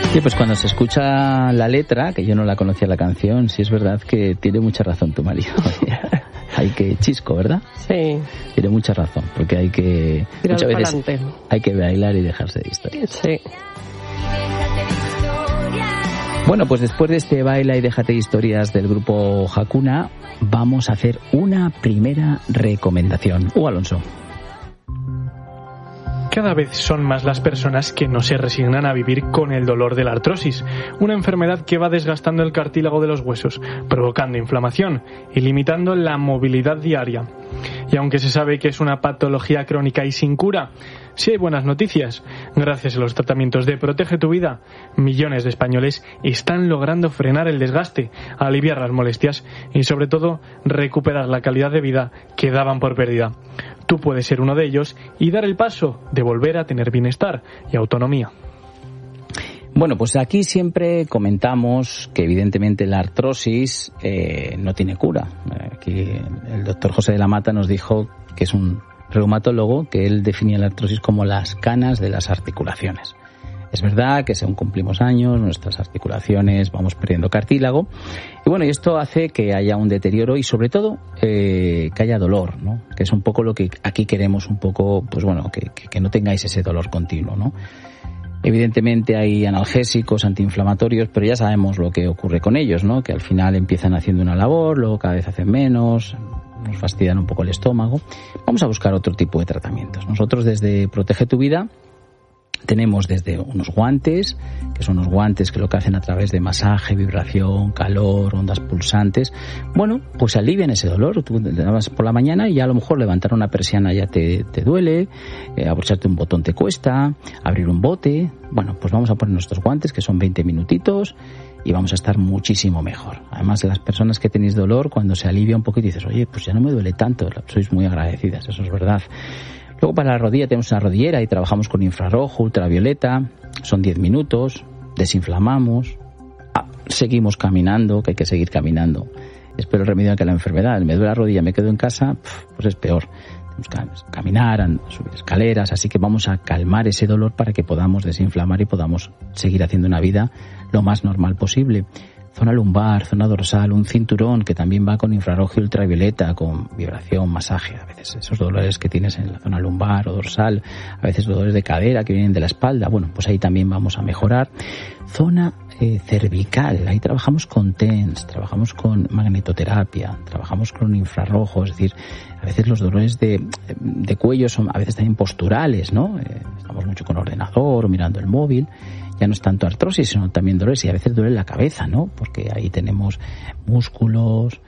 Sí, pues cuando se escucha la letra, que yo no la conocía la canción, sí es verdad que tiene mucha razón tu marido. Hay que chisco, ¿verdad? Sí. Tiene mucha razón, porque hay que muchas veces hay que bailar y dejarse de historias. Sí. Bueno, pues después de este baila y déjate de historias del grupo Hakuna, vamos a hacer una primera recomendación. Alonso. Cada vez son más las personas que no se resignan a vivir con el dolor de la artrosis, una enfermedad que va desgastando el cartílago de los huesos, provocando inflamación y limitando la movilidad diaria. Y aunque se sabe que es una patología crónica y sin cura, sí hay buenas noticias. Gracias a los tratamientos de Protege tu Vida, millones de españoles están logrando frenar el desgaste, aliviar las molestias y sobre todo recuperar la calidad de vida que daban por perdida. Tú puedes ser uno de ellos y dar el paso de volver a tener bienestar y autonomía. Bueno, pues aquí siempre comentamos que evidentemente la artrosis no tiene cura. Aquí el doctor José de la Mata nos dijo, que es un reumatólogo, que él definía la artrosis como las canas de las articulaciones. Es verdad que según cumplimos años, nuestras articulaciones vamos perdiendo cartílago. Y bueno, y esto hace que haya un deterioro y sobre todo que haya dolor, ¿no? Que es un poco lo que aquí queremos un poco, pues bueno, que no tengáis ese dolor continuo, ¿no? Evidentemente hay analgésicos, antiinflamatorios, pero ya sabemos lo que ocurre con ellos, ¿no? Que al final empiezan haciendo una labor, luego cada vez hacen menos, nos fastidian un poco el estómago. Vamos a buscar otro tipo de tratamientos. Nosotros desde Protege tu Vida tenemos desde unos guantes, que son unos guantes que lo que hacen a través de masaje, vibración, calor, ondas pulsantes, bueno, pues alivian ese dolor. Tú te das por la mañana y ya a lo mejor levantar una persiana ya te duele, abrocharte un botón te cuesta, abrir un bote. Bueno, pues vamos a poner nuestros guantes, que son 20 minutitos, y vamos a estar muchísimo mejor. Además, las personas que tenéis dolor, cuando se alivia un poquito y dices, oye, pues ya no me duele tanto, sois muy agradecidas, eso es verdad. Luego para la rodilla tenemos una rodillera y trabajamos con infrarrojo, ultravioleta, son 10 minutos, desinflamamos, seguimos caminando, que hay que seguir caminando. Es peor el remedio que la enfermedad. Me duele la rodilla, me quedo en casa, pues es peor. Tenemos que caminar, subir escaleras, así que vamos a calmar ese dolor para que podamos desinflamar y podamos seguir haciendo una vida lo más normal posible. Zona lumbar, zona dorsal, un cinturón que también va con infrarrojo y ultravioleta, con vibración, masaje. A veces esos dolores que tienes en la zona lumbar o dorsal, a veces dolores de cadera que vienen de la espalda, bueno, pues ahí también vamos a mejorar. Zona cervical, ahí trabajamos con TENS, trabajamos con magnetoterapia, trabajamos con infrarrojo, es decir, a veces los dolores de cuello son a veces también posturales, ¿no? Estamos mucho con ordenador o mirando el móvil. Ya no es tanto artrosis, sino también dolores, y a veces duele la cabeza, ¿no? Porque ahí tenemos músculos,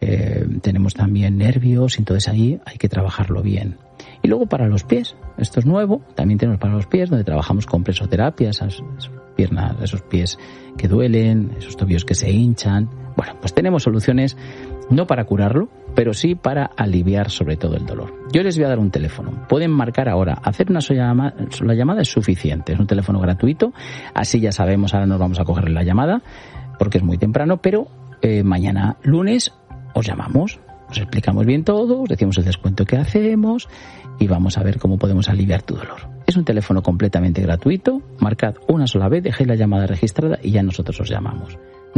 tenemos también nervios, entonces ahí hay que trabajarlo bien. Y luego para los pies, esto es nuevo, también tenemos para los pies, donde trabajamos con presoterapia, esas piernas, esos pies que duelen, esos tobillos que se hinchan. Bueno, pues tenemos soluciones no para curarlo, pero sí para aliviar sobre todo el dolor. Yo les voy a dar un teléfono. Pueden marcar ahora. Hacer una sola llamada es suficiente. Es un teléfono gratuito. Así ya sabemos, ahora nos vamos a coger la llamada porque es muy temprano, pero mañana lunes os llamamos. Os explicamos bien todo, os decimos el descuento que hacemos y vamos a ver cómo podemos aliviar tu dolor. Es un teléfono completamente gratuito. Marcad una sola vez, dejéis la llamada registrada y ya nosotros os llamamos.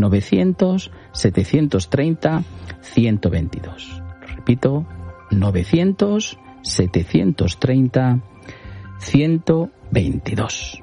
900-730-122. Lo repito, 900-730-122.